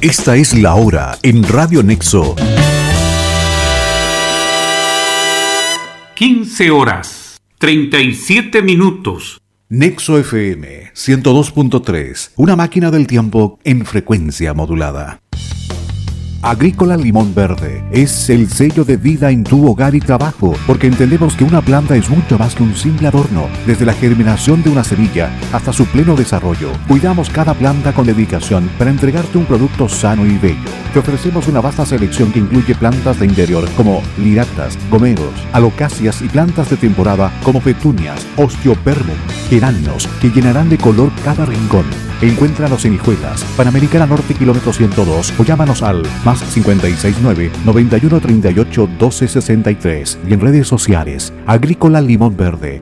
Esta es la hora en Radio Nexo. 15 horas, 37 minutos. Nexo FM 102.3, una máquina del tiempo en frecuencia modulada. Agrícola Limón Verde es el sello de vida en tu hogar y trabajo, porque entendemos que una planta es mucho más que un simple adorno. Desde la germinación de una semilla hasta su pleno desarrollo, cuidamos cada planta con dedicación para entregarte un producto sano y bello. Te ofrecemos una vasta selección que incluye plantas de interior como liractas, gomeros, alocáceas y plantas de temporada como petunias, osteopermum, geranios, que llenarán de color cada rincón. Encuéntranos en Hijuelas, Panamericana Norte, kilómetro 102, o llámanos al más 569-9138-1263 y en redes sociales, Agrícola Limón Verde.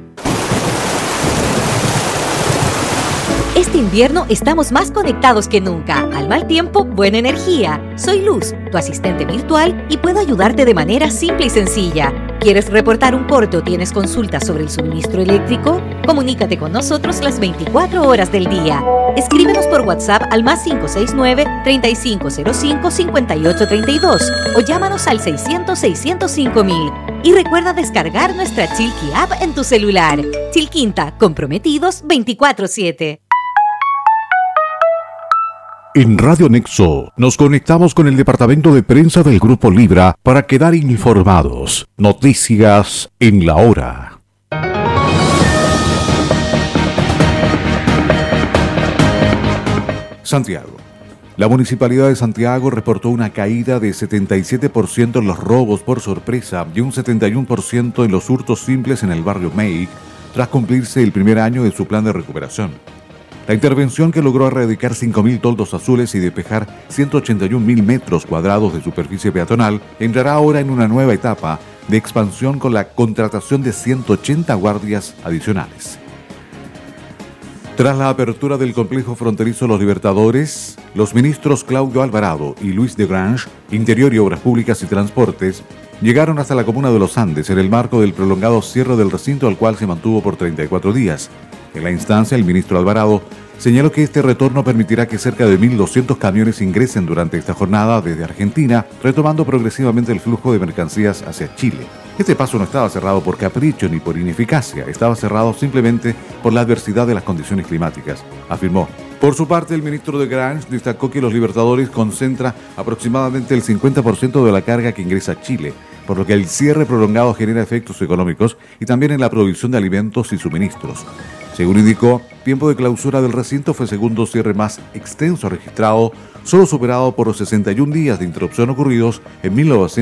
Este invierno estamos más conectados que nunca. Al mal tiempo, buena energía. Soy Luz, tu asistente virtual, y puedo ayudarte de manera simple y sencilla. ¿Quieres reportar un corte o tienes consultas sobre el suministro eléctrico? Comunícate con nosotros las 24 horas del día. Escríbenos por WhatsApp al más 569-3505-5832 o llámanos al 600-605-000. Y recuerda descargar nuestra Chilqui app en tu celular. Chilquinta, comprometidos 24/7. En Radio Nexo nos conectamos con el departamento de prensa del Grupo Libra para quedar informados. Noticias en la hora. Santiago. La Municipalidad de Santiago reportó una caída de 77% en los robos por sorpresa y un 71% en los hurtos simples en el barrio Meic, tras cumplirse el primer año de su plan de recuperación. La intervención, que logró erradicar 5.000 toldos azules y despejar 181.000 metros cuadrados de superficie peatonal, entrará ahora en una nueva etapa de expansión con la contratación de 180 guardias adicionales. Tras la apertura del complejo fronterizo Los Libertadores, los ministros Claudio Alvarado y Luis de Grange, Interior y Obras Públicas y Transportes, llegaron hasta la comuna de Los Andes en el marco del prolongado cierre del recinto, al cual se mantuvo por 34 días. En la instancia, el ministro Alvarado señaló que este retorno permitirá que cerca de 1.200 camiones ingresen durante esta jornada desde Argentina, retomando progresivamente el flujo de mercancías hacia Chile. Este paso no estaba cerrado por capricho ni por ineficacia, estaba cerrado simplemente por la adversidad de las condiciones climáticas, afirmó. Por su parte, el ministro de Grange destacó que Los Libertadores concentra aproximadamente el 50% de la carga que ingresa a Chile, por lo que el cierre prolongado genera efectos económicos y también en la provisión de alimentos y suministros. Según indicó, tiempo de clausura del recinto fue el segundo cierre más extenso registrado, solo superado por los 61 días de interrupción ocurridos en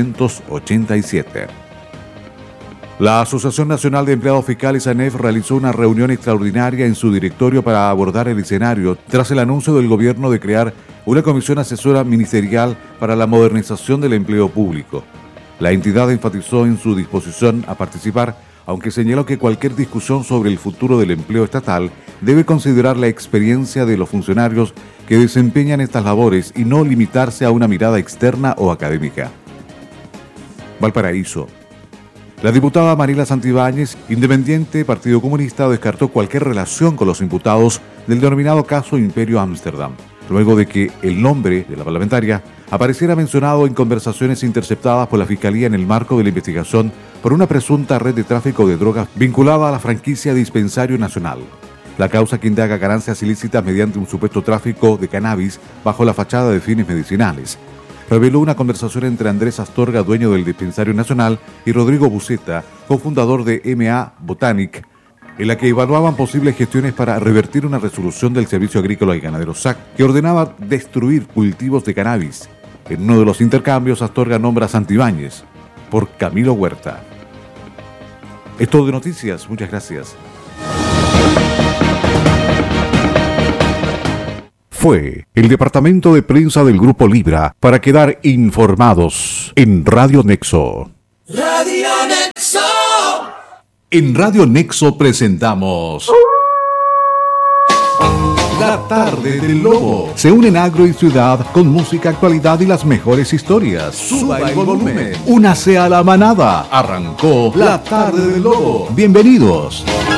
1987. La Asociación Nacional de Empleados Fiscales, ANEF, realizó una reunión extraordinaria en su directorio para abordar el escenario tras el anuncio del gobierno de crear una comisión asesora ministerial para la modernización del empleo público. La entidad enfatizó en su disposición a participar, aunque señaló que cualquier discusión sobre el futuro del empleo estatal debe considerar la experiencia de los funcionarios que desempeñan estas labores y no limitarse a una mirada externa o académica. Valparaíso. La diputada Mariela Santibáñez, independiente Partido Comunista, descartó cualquier relación con los imputados del denominado caso Imperio Ámsterdam, luego de que el nombre de la parlamentaria apareciera mencionado en conversaciones interceptadas por la Fiscalía en el marco de la investigación por una presunta red de tráfico de drogas vinculada a la franquicia Dispensario Nacional. La causa, que indaga ganancias ilícitas mediante un supuesto tráfico de cannabis bajo la fachada de fines medicinales, reveló una conversación entre Andrés Astorga, dueño del Dispensario Nacional, y Rodrigo Buceta, cofundador de MA Botanic, en la que evaluaban posibles gestiones para revertir una resolución del Servicio Agrícola y Ganadero SAC que ordenaba destruir cultivos de cannabis. En uno de los intercambios, Astorga nombra a Santibáñez por Camilo Huerta. Es todo de noticias. Muchas gracias. Fue el departamento de prensa del Grupo Libra para quedar informados en Radio Nexo. Radio Nexo. En Radio Nexo presentamos La Tarde del Lobo. Se unen agro y ciudad con música, actualidad y las mejores historias. Suba el volumen. Únase a la manada. Arrancó La Tarde del Lobo. Bienvenidos.